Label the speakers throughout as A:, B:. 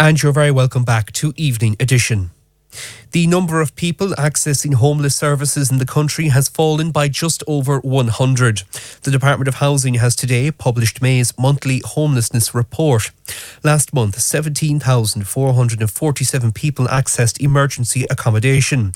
A: And you're very welcome back to Evening Edition. The number of people accessing homeless services in the country has fallen by just over 100. The Department of Housing has today published May's monthly homelessness report. Last month, 17,447 people accessed emergency accommodation.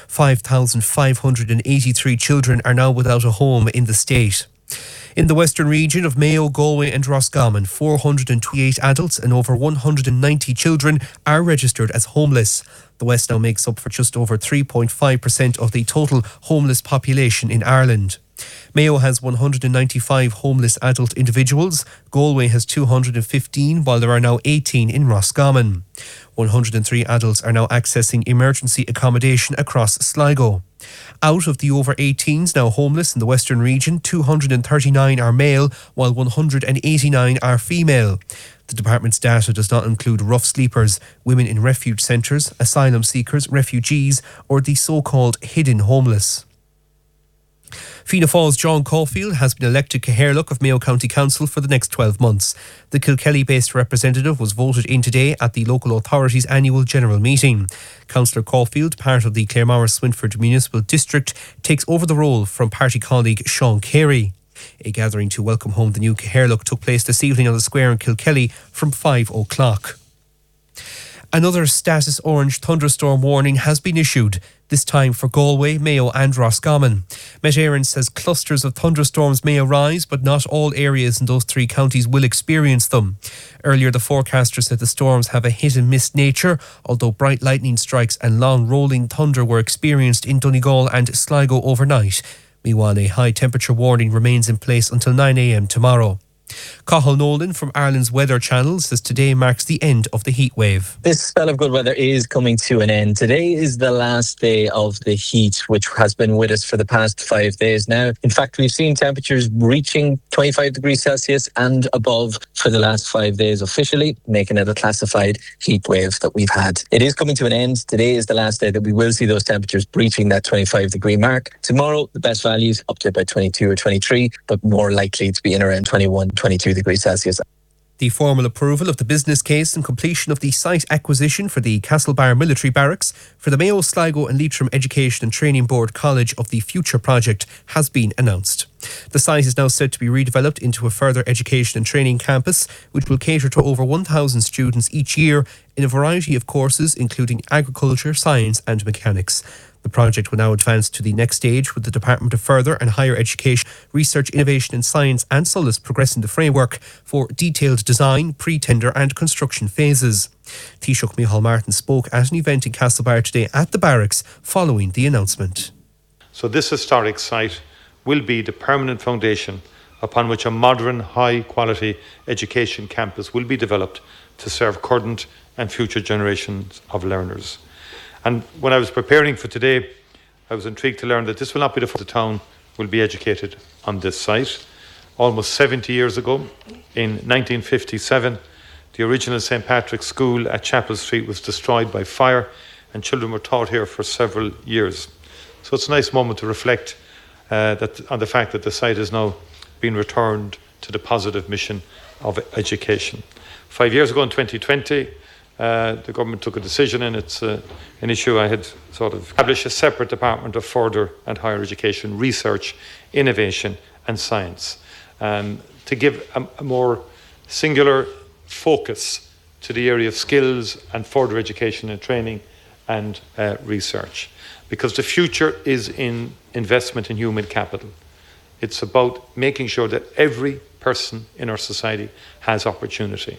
A: 5,583 children are now without a home in the state. In the western region of Mayo, Galway and Roscommon, 428 adults and over 190 children are registered as homeless. The West now makes up for just over 3.5% of the total homeless population in Ireland. Mayo has 195 homeless adult individuals. Galway has 215, while there are now 18 in Roscommon. 103 adults are now accessing emergency accommodation across Sligo. Out of the over 18s now homeless in the western region, 239 are male, while 189 are female. The department's data does not include rough sleepers, women in refuge centres, asylum seekers, refugees, or the so-called hidden homeless. Fianna Fáil's John Caulfield has been elected Cathaoirleach of Mayo County Council for the next 12 months. The Kilkelly-based representative was voted in today at the local authority's annual general meeting. Councillor Caulfield, part of the Claremorris-Swinford Municipal District, takes over the role from party colleague Sean Carey. A gathering to welcome home the new Cathaoirleach took place this evening on the square in Kilkelly from 5 o'clock. Another status orange thunderstorm warning has been issued, this time for Galway, Mayo and Roscommon. Met Éireann says clusters of thunderstorms may arise, but not all areas in those three counties will experience them. Earlier, the forecaster said the storms have a hit-and-miss nature, although bright lightning strikes and long rolling thunder were experienced in Donegal and Sligo overnight. Meanwhile, a high-temperature warning remains in place until 9 a.m. tomorrow. Cathal Nolan from Ireland's Weather Channel says today marks the end of the heat wave.
B: This spell of good weather is coming to an end. Today is the last day of the heat, which has been with us for the past 5 days now. In fact, we've seen temperatures reaching 25 degrees Celsius and above for the last 5 days officially, making it a classified heat wave that we've had. It is coming to an end. Today is the last day that we will see those temperatures breaching that 25 degree mark. Tomorrow, the best values up to about 22 or 23, but more likely to be in around 21, 22 degrees Celsius.
A: The formal approval of the business case and completion of the site acquisition for the Castlebar Military Barracks for the Mayo, Sligo and Leitrim Education and Training Board College of the Future project has been announced. The site is now set to be redeveloped into a further education and training campus, which will cater to over 1,000 students each year in a variety of courses, including agriculture, science and mechanics. The project will now advance to the next stage, with the Department of Further and Higher Education, Research, Innovation and Science and SOLAS progressing the framework for detailed design, pre-tender and construction phases. Taoiseach Micheál Martin spoke at an event in Castlebar today at the barracks following the announcement.
C: So this historic site will be the permanent foundation upon which a modern, high-quality education campus will be developed to serve current and future generations of learners. And when I was preparing for today, I was intrigued to learn that this will not be the first the town will be educated on this site. Almost 70 years ago, in 1957, the original St. Patrick's School at Chapel Street was destroyed by fire, and children were taught here for several years. So it's a nice moment to reflect on the fact that the site has now been returned to the positive mission of education. 5 years ago in 2020, the government took a decision, and it's an issue I had sort of established a separate Department of Further and Higher Education, Research, Innovation and Science, to give a more singular focus to the area of skills and further education and training and research. Because the future is in investment in human capital. It's about making sure that every person in our society has opportunity.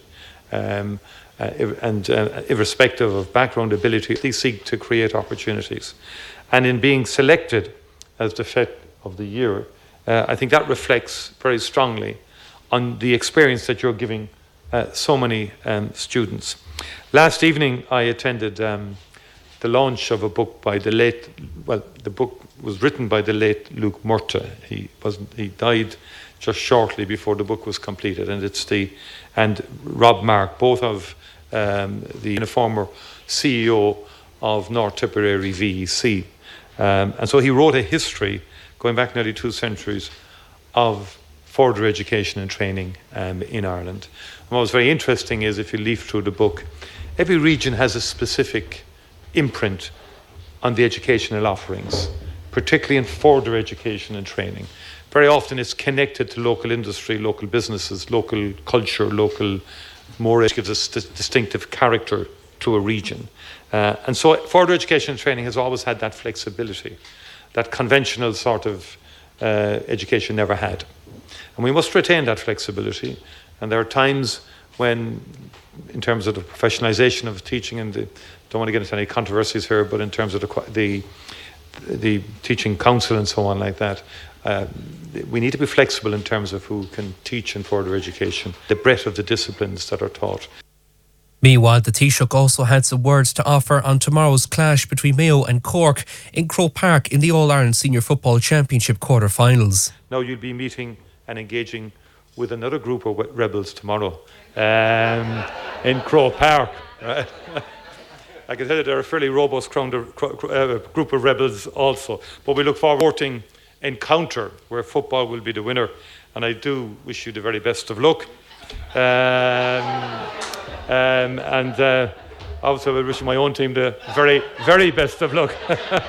C: Irrespective of background ability, they seek to create opportunities. And in being selected as the FET of the year, I think that reflects very strongly on the experience that you're giving so many students. Last evening, I attended the launch of a book by the book was written by the late Luke Murtagh. He died just shortly before the book was completed, and Rob Mark, both of the former CEO of North Tipperary VEC. And so he wrote a history going back nearly 2 centuries of further education and training in Ireland. And what was very interesting is, if you leaf through the book, Every region has a specific imprint on the educational offerings, particularly in further education and training. Very often it's connected to local industry, local businesses, local culture, it gives a distinctive character to a region. And so further education and training has always had that flexibility that conventional sort of education never had. And we must retain that flexibility. And there are times when, in terms of the professionalisation of teaching, and don't want to get into any controversies here, but in terms of the teaching council and so on like that, we need to be flexible in terms of who can teach in further education, the breadth of the disciplines that are taught.
A: Meanwhile, the Taoiseach also had some words to offer on tomorrow's clash between Mayo and Cork in Croke Park in the All-Ireland Senior Football Championship quarter-finals.
C: Now you'll be meeting and engaging with another group of rebels tomorrow in Croke Park. Right? I can tell you they're a fairly robust group of rebels also. But we look forward to a sporting encounter where football will be the winner. And I do wish you the very best of luck. Also, I wish my own team the very, very best of luck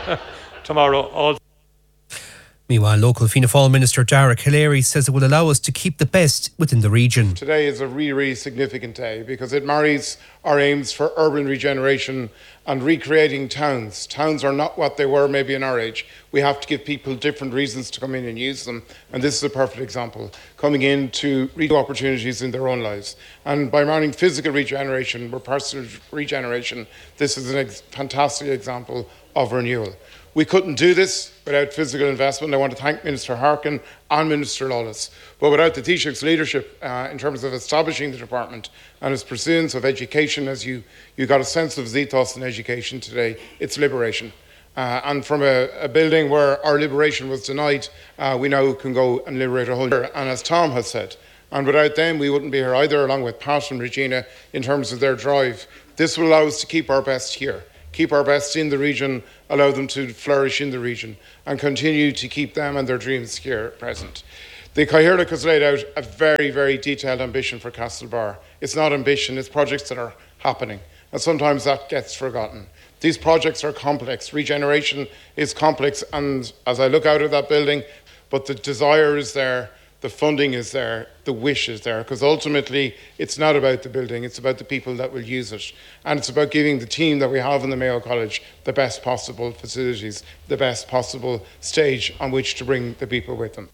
C: tomorrow also.
A: Meanwhile, local Fianna Fáil Minister Darragh Hillery says it will allow us to keep the best within the region.
D: Today is a really significant day because it marries our aims for urban regeneration and recreating towns. Towns are not what they were maybe in our age. We have to give people different reasons to come in and use them. And this is a perfect example, coming in to redo opportunities in their own lives. And by marrying physical regeneration with personal regeneration, this is a fantastic example of renewal. We couldn't do this without physical investment. I want to thank Minister Harkin and Minister Lawless. But without the Taoiseach's leadership in terms of establishing the department and his pursuance of education, as you got a sense of his ethos in education today, it's liberation. And from a building where our liberation was denied, we now can go and liberate a whole year. And as Tom has said, and without them we wouldn't be here either, along with Pat and Regina, in terms of their drive. This will allow us to keep our best here. Keep our best in the region, allow them to flourish in the region and continue to keep them and their dreams here present. The Cathaoirleach has laid out a very, very detailed ambition for Castlebar. It's not ambition, it's projects that are happening, and sometimes that gets forgotten. These projects are complex. Regeneration is complex, and as I look out of that building, but the desire is there, the funding is there, the wish is there, because ultimately it's not about the building, it's about the people that will use it. And it's about giving the team that we have in the Mayo College the best possible facilities, the best possible stage on which to bring the people with them.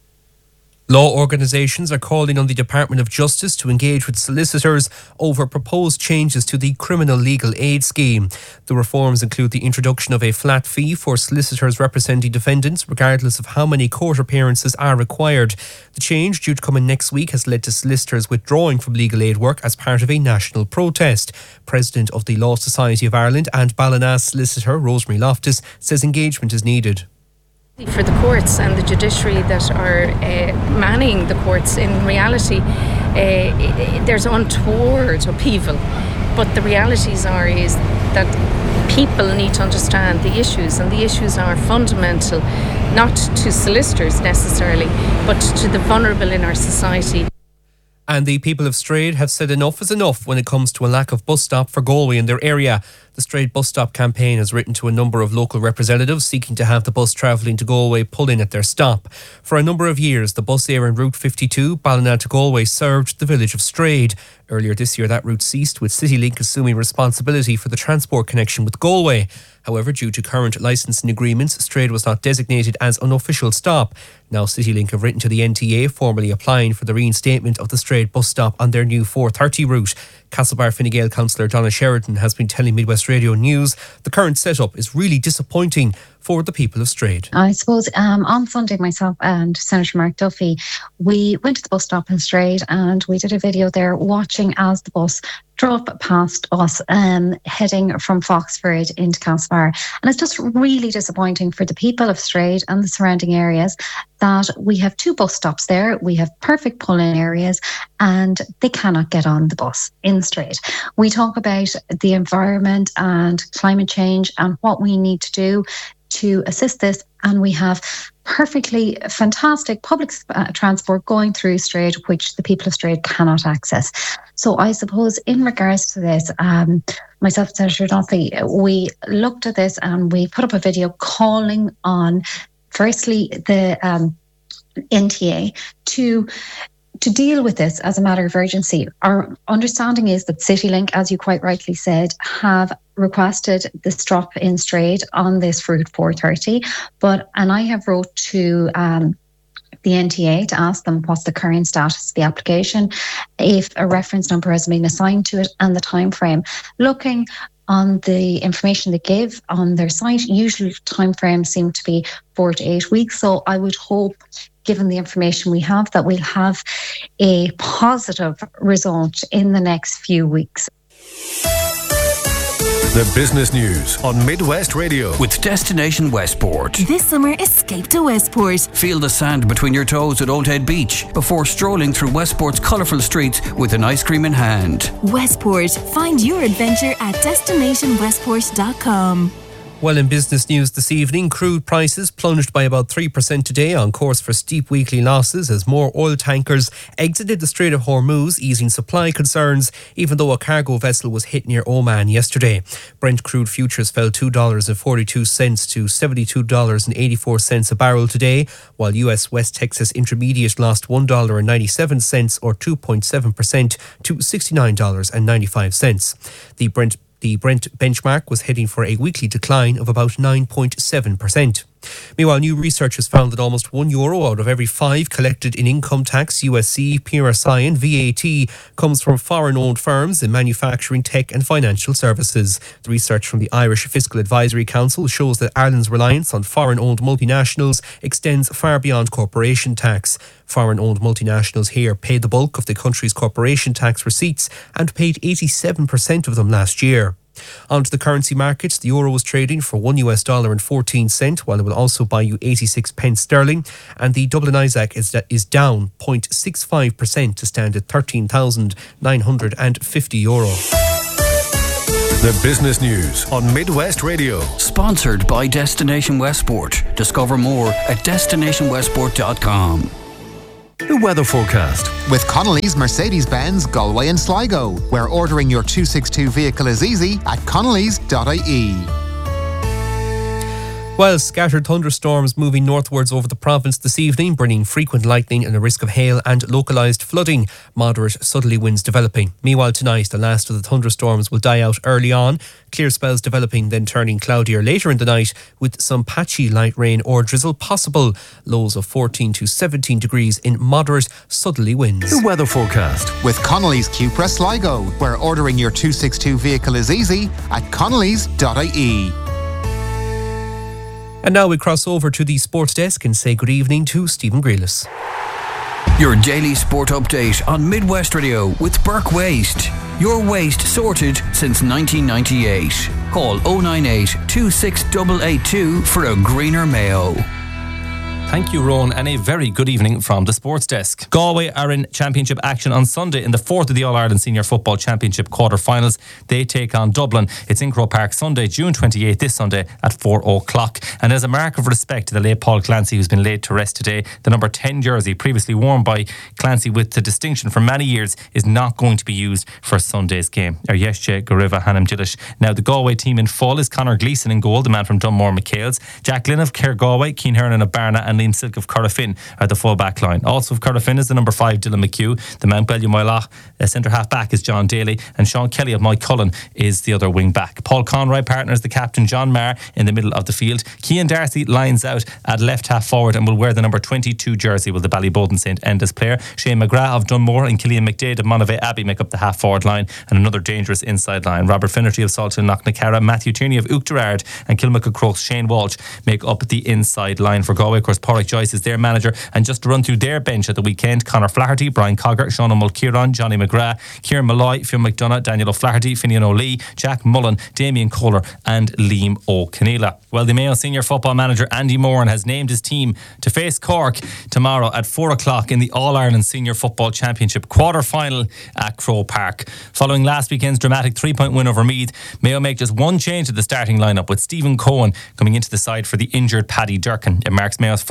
A: Law organisations are calling on the Department of Justice to engage with solicitors over proposed changes to the criminal legal aid scheme. The reforms include the introduction of a flat fee for solicitors representing defendants, regardless of how many court appearances are required. The change, due to come in next week, has led to solicitors withdrawing from legal aid work as part of a national protest. President of the Law Society of Ireland and Ballina solicitor Rosemary Loftus says engagement is needed.
E: For the courts and the judiciary that are manning the courts, in reality, there's untoward upheaval. But the realities is that people need to understand the issues, and the issues are fundamental, not to solicitors necessarily, but to the vulnerable in our society.
A: And the people of Strade have said enough is enough when it comes to a lack of bus stop for Galway in their area. The Strade Bus Stop campaign has written to a number of local representatives seeking to have the bus travelling to Galway pull in at their stop. For a number of years, the bus there on Route 52, Ballina to Galway, served the village of Strade. Earlier this year, that route ceased, with CityLink assuming responsibility for the transport connection with Galway. However, due to current licensing agreements, Strade was not designated as an official stop. Now CityLink have written to the NTA, formally applying for the reinstatement of the Strade bus stop on their new 430 route. Castlebar Fine Gael councillor Donna Sheridan has been telling Midwest Radio News the current setup is really disappointing for the people of Strade.
F: I suppose on Sunday, myself and Senator Mark Duffy, we went to the bus stop in Strade and we did a video there watching as the bus drove past us heading from Foxford into Castlebar. And it's just really disappointing for the people of Strade and the surrounding areas that we have two bus stops there. We have perfect pull-in areas and they cannot get on the bus in Strade. We talk about the environment and climate change and what we need to do to assist this, and we have perfectly fantastic public transport going through Strade, which the people of Strade cannot access. So I suppose in regards to this, myself and Senator Duffy, we looked at this and we put up a video calling on, firstly, the NTA to deal with this as a matter of urgency. Our understanding is that CityLink, as you quite rightly said, have requested this drop in trade on this route 430. And I have wrote to the NTA to ask them what's the current status of the application, if a reference number has been assigned to it, and the time frame. Looking on the information they give on their site, usually time frames seem to be 4 to 8 weeks. So I would hope, given the information we have, that we'll have a positive result in the next few weeks.
G: The business news on Midwest Radio
H: with Destination Westport.
I: This summer, escape to Westport.
H: Feel the sand between your toes at Old Head Beach before strolling through Westport's colourful streets with an ice cream in hand.
I: Westport. Find your adventure at destinationwestport.com.
A: Well, in business news this evening, crude prices plunged by about 3% today, on course for steep weekly losses as more oil tankers exited the Strait of Hormuz, easing supply concerns, even though a cargo vessel was hit near Oman yesterday. Brent crude futures fell $2.42 to $72.84 a barrel today, while US West Texas Intermediate lost $1.97 or 2.7% to $69.95. The Brent benchmark was heading for a weekly decline of about 9.7%. Meanwhile, new research has found that almost €1 out of every 5 collected in income tax, USC, PRSI and VAT comes from foreign-owned firms in manufacturing, tech and financial services. The research from the Irish Fiscal Advisory Council shows that Ireland's reliance on foreign-owned multinationals extends far beyond corporation tax. Foreign-owned multinationals here pay the bulk of the country's corporation tax receipts and paid 87% of them last year. Onto the currency markets, the euro was trading for $1.14, while it will also buy you 86 pence sterling, and the Dublin Isaac is down 0.65% to stand at €13,950.
G: The business news on Midwest Radio.
H: Sponsored by Destination Westport. Discover more at destinationwestport.com.
G: The weather forecast.
J: With Connolly's Mercedes-Benz Galway and Sligo, where ordering your 262 vehicle is easy at connolly's.ie.
A: Well, scattered thunderstorms moving northwards over the province this evening, bringing frequent lightning and a risk of hail and localised flooding. Moderate southerly winds developing. Meanwhile, tonight, the last of the thunderstorms will die out early on. Clear spells developing, then turning cloudier later in the night, with some patchy light rain or drizzle possible. Lows of 14 to 17 degrees in moderate southerly winds.
G: The weather forecast.
J: With Connolly's Cupra Sligo, where ordering your 262 vehicle is easy at connolly's.ie.
A: And now we cross over to the sports desk and say good evening to Stephen Grealis.
H: Your daily sport update on Midwest Radio with Burke Waste. Your waste sorted since 1998. Call 098 26882 for a greener Mayo.
K: Thank you, Rowan, and a very good evening from the Sports Desk. Galway are in championship action on Sunday in the 4th of the All-Ireland Senior Football Championship quarter-finals. They take on Dublin. It's in Croke Park Sunday, June 28th, this Sunday at 4 o'clock. And as a mark of respect to the late Paul Clancy, who's been laid to rest today, the number 10 jersey, previously worn by Clancy with the distinction for many years, is not going to be used for Sunday's game. Yeshe Gariva Hanam Gillish. Now, the Galway team in full is Conor Gleeson in goal, the man from Dunmore McHale's. Jack Glynn of Clare Galway, Cian Hernan of Barna, and Liam Silk of Corrafin are the full back line. Also of Corrafin is the number 5 Dylan McHugh. The Mount Bellew Moylach centre half back is John Daly, and Sean Kelly of Mike Cullen is the other wing back. Paul Conroy partners the captain John Marr in the middle of the field. Cian Darcy lines out at left half forward and will wear the number 22 jersey, will the Ballyboden St Enda's player. Shane McGrath of Dunmore and Killian McDade of Monavea Abbey make up the half forward line, and another dangerous inside line. Robert Finnerty of Salton Knocknacarra, Matthew Tierney of Uachtarard and Kilmacacroke's Shane Walsh make up the inside line for Galway. Of course, Porrick Joyce is their manager, and just to run through their bench at the weekend: Conor Flaherty, Brian Cogger, Sean Mulkieran, Johnny McGrath, Kieran Malloy, Fionn McDonough, Daniel O'Flaherty, Finian O'Lee, Jack Mullen, Damien Kohler and Liam O'Keneela. Well, the Mayo senior football manager Andy Moran has named his team to face Cork tomorrow at 4 o'clock in the All-Ireland Senior Football Championship quarter-final at Croke Park. Following last weekend's dramatic 3-point win over Meath, Mayo make just one change to the starting lineup, with Stephen Cohen coming into the side for the injured Paddy Durkin. It marks Mayo's first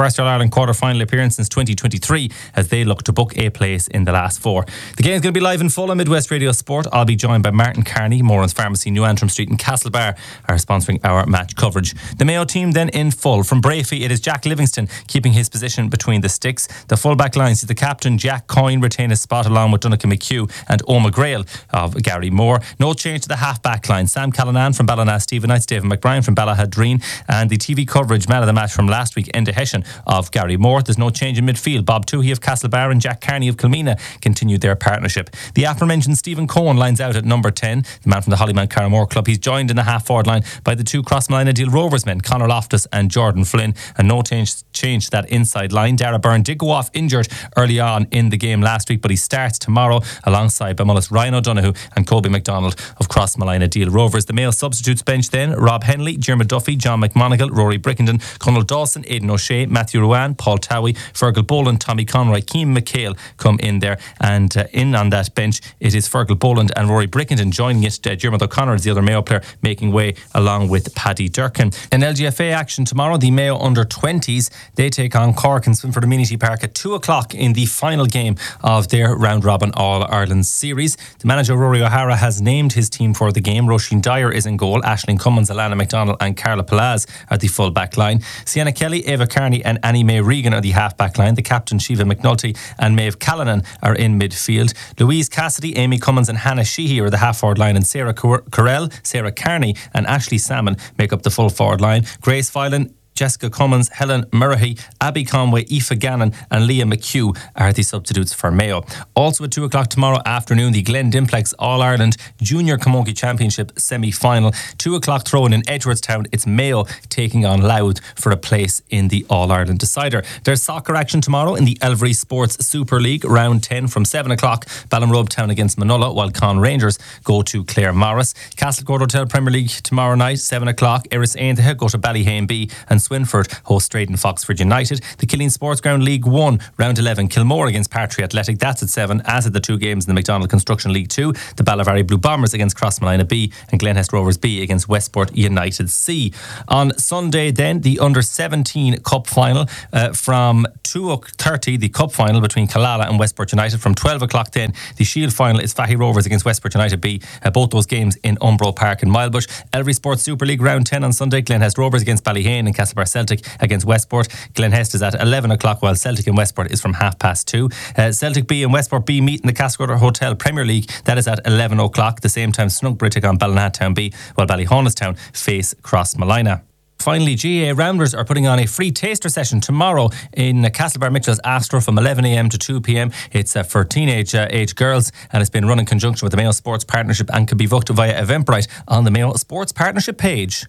K: first All-Ireland quarter-final appearance since 2023 as they look to book a place in the last four. The game's going to be live in full on Midwest Radio Sport. I'll be joined by Martin Carney. Moran's Pharmacy, New Antrim Street and Castlebar are sponsoring our match coverage. The Mayo team then in full. From Brafey, it is Jack Livingston keeping his position between the sticks. The full-back line sees the captain, Jack Coyne, retain his spot along with Donnacha McHugh and Oma Grail of Gary Moore. No change to the half-back line. Sam Callanan from Ballina, Stephen Knight, Stephen McBrien from Ballahadreen, and the TV coverage man of the match from last week, Enda Hession of Gary Moore. There's no change in midfield. Bob Toohey of Castlebar and Jack Carney of Kilmina continued their partnership. The aforementioned Stephen Cohen lines out at number 10, the man from the Hollyman Carramore Club. He's joined in the half-forward line by the two Crossmolina Deal Rovers men, Conor Loftus and Jordan Flynn, and no change to that inside line. Dara Byrne did go off injured early on in the game last week, but he starts tomorrow alongside Bamullis Ryan O'Donoghue and Colby McDonald of Crossmolina Deal Rovers. The Mayo substitutes bench then: Rob Henley, Jeremy Duffy, John McMonigal, Rory Brickenden, Conal Dawson, Aidan O'Shea, Matthew Ruan, Paul Towie, Fergal Boland, Tommy Conroy, Keane McHale come in there, and in on that bench it is Fergal Boland and Rory Brickenden. Joining it, Jeremy O'Connor is the other Mayo player making way along with Paddy Durkin. In LGFA action tomorrow, the Mayo under-20s, they take on Cork in Swinford Amenity Park at 2 o'clock in the final game of their round-robin All-Ireland series. The manager Rory O'Hara has named his team for the game. Roisin Dyer is in goal. Aisling Cummins, Alana McDonald and Carla Palaz are the full-back line. Sienna Kelly, Eva Carney and Annie Mae Regan are the half-back line. The captain Shiva McNulty and Maeve Callanan are in midfield. Louise Cassidy, Amy Cummins and Hannah Sheehy are the half-forward line, and Sarah Correll, Sarah Carney and Ashley Salmon make up the full-forward line. Grace Phelan, Jessica Cummins, Helen Murray, Abby Conway, Aoife Gannon and Leah McHugh are the substitutes for Mayo. Also at 2 o'clock tomorrow afternoon, the Glen Dimplex All-Ireland Junior Camogie Championship semi-final. 2 o'clock throw-in Edgeworthstown. It's Mayo taking on Louth for a place in the All-Ireland decider. There's soccer action tomorrow in the Elvery Sports Super League, round 10 from 7 o'clock. Ballinrobe Town against Manola, while Con Rangers go to Clare Morris. Castlecourt Hotel Premier League tomorrow night, 7 o'clock. Erris Aintaha go to Ballyhane B, and Swinford host Drayton Foxford United. The Killeen Sports Ground League 1, round 11, Kilmore against Partry Athletic. That's at 7, as at the two games in the McDonald Construction League 2. The Ballavary Blue Bombers against Crossmolina B and Glenhest Rovers B against Westport United C. On Sunday then, the Under-17 Cup Final from 2:30, the Cup Final between Killala and Westport United. From 12 o'clock then, the Shield Final is Fahy Rovers against Westport United B. Both those games in Umbro Park in Milebush. Elvery Sports Super League round 10 on Sunday, Glenhest Rovers against Ballyhane and Castlebar Celtic against Westport. Glenhest is at 11 o'clock, while Celtic and Westport is from 2:30. Celtic B and Westport B meet in the Castlecourt Hotel Premier League. That is at 11 o'clock. The same time, Snugborough take on Ballinatown B, while Ballyhonnestown face Crossmolina. Finally, GAA Ramblers are putting on a free taster session tomorrow in Castlebar Mitchell's Astro from 11 a.m. to 2 p.m. It's for teenage age girls, and it's been run in conjunction with the Mayo Sports Partnership and can be booked via Eventbrite on the Mayo Sports Partnership page.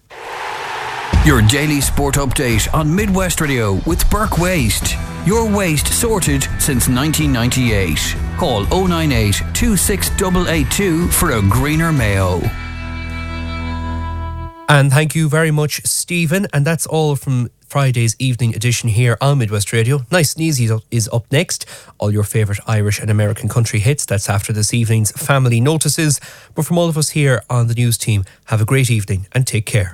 H: Your daily sport update on Midwest Radio with Burke Waste. Your waste sorted since 1998. Call 098 26882 for a greener Mayo.
A: And thank you very much, Stephen. And that's all from Friday's evening edition here on Midwest Radio. Nice and Easy is up next. All your favourite Irish and American country hits. That's after this evening's Family Notices. But from all of us here on the news team, have a great evening and take care.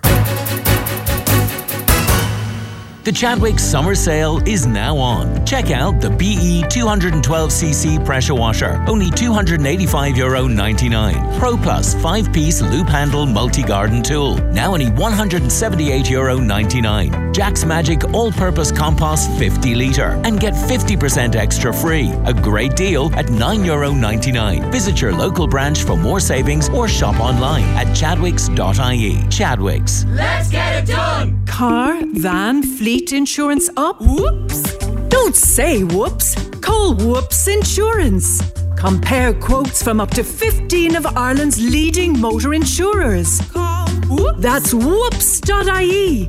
L: The Chadwick Summer Sale is now on. Check out the BE 212cc pressure washer, only €285.99. Pro Plus 5-piece loop handle multi-garden tool, now only €178.99. Jack's Magic all-purpose compost 50 litre and get 50% extra free. A great deal at €9.99. Visit your local branch for more savings or shop online at chadwicks.ie. Chadwicks.
M: Let's get it done!
N: Car, van, fleet insurance up? Whoops! Don't say whoops. Call Whoops Insurance. Compare quotes from up to 15 of Ireland's leading motor insurers. Call Whoops. That's whoops.ie.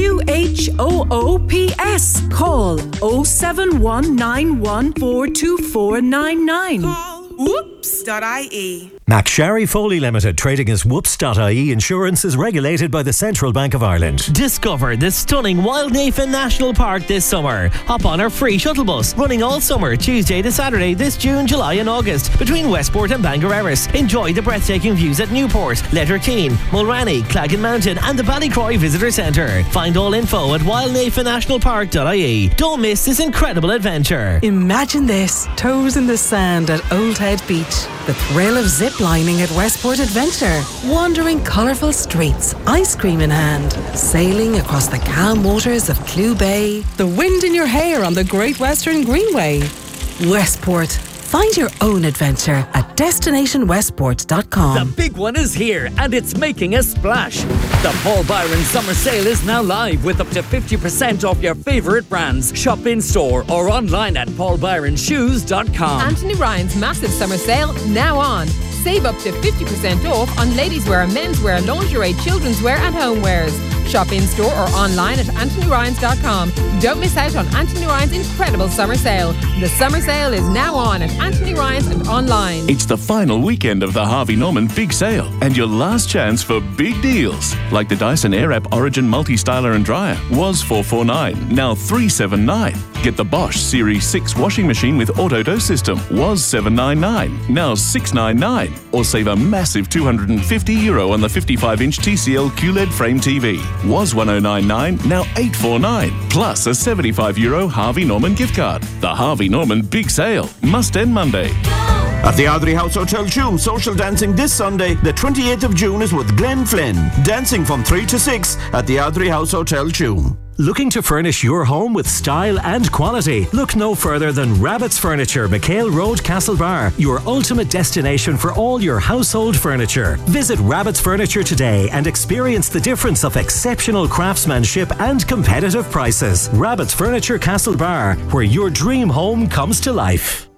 N: WHOOPS. Call 07191 42499.
M: Call Whoops. whoops.ie.
O: McSharry Foley Limited, trading as whoops.ie Insurance, is regulated by the Central Bank of Ireland.
P: Discover the stunning Wildnafen National Park this summer. Hop on our free shuttle bus, running all summer, Tuesday to Saturday this June, July and August, between Westport and Bangor Erris. Enjoy the breathtaking views at Newport, Letterkeene, Mulranny, Claggan Mountain and the Ballycroy Visitor Centre. Find all info at wildnafennationalpark.ie. Don't miss this incredible adventure.
Q: Imagine this, toes in the sand at Old Head Beach. The thrill of zip-lining at Westport Adventure. Wandering colourful streets, ice cream in hand. Sailing across the calm waters of Clew Bay. The wind in your hair on the Great Western Greenway. Westport. Find your own adventure at destinationwestport.com.
R: The big one is here and it's making a splash. The Paul Byron Summer Sale is now live with up to 50% off your favourite brands. Shop in store or online at paulbyronshoes.com.
S: Anthony Ryan's massive summer sale now on. Save up to 50% off on ladies' wear, menswear, lingerie, children's wear and homewares. Shop in store or online at anthonyryans.com. Don't miss out on Anthony Ryan's incredible summer sale. The summer sale is now on at Anthony Ryan's and online.
T: It's the final weekend of the Harvey Norman Big Sale and your last chance for big deals. Like the Dyson Airwrap Origin Multi-Styler and Dryer was $449, now $379. Get the Bosch Series 6 washing machine with auto dose system was $799, now $699. Or save a massive €250 on the 55-inch TCL QLED frame TV. Was $1099, now $849. Plus a €75 Harvey Norman gift card. The Harvey Norman Big Sale must end Monday.
U: At the Ardrey House Hotel Tuam, social dancing this Sunday, the 28th of June, is with Glenn Flynn. Dancing from 3 to 6 at the Ardrey House Hotel Tuam.
O: Looking to furnish your home with style and quality? Look no further than Rabbit's Furniture, McHale Road, Castlebar, your ultimate destination for all your household furniture. Visit Rabbit's Furniture today and experience the difference of exceptional craftsmanship and competitive prices. Rabbit's Furniture, Castlebar, where your dream home comes to life.